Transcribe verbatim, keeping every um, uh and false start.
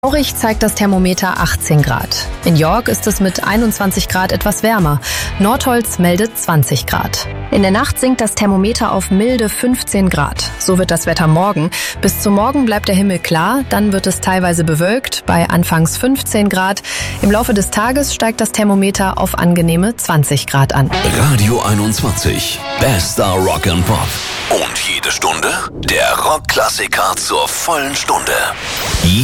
Aurich zeigt das Thermometer achtzehn Grad. In York ist es mit einundzwanzig Grad etwas wärmer. Nordholz meldet zwanzig Grad. In der Nacht sinkt das Thermometer auf milde fünfzehn Grad. So wird das Wetter morgen. Bis zum Morgen bleibt der Himmel klar, dann wird es teilweise bewölkt, bei anfangs fünfzehn Grad. Im Laufe des Tages steigt das Thermometer auf angenehme zwanzig Grad an. Radio einundzwanzig, bester Rock and Pop. Und jede Stunde der Rockklassiker zur vollen Stunde.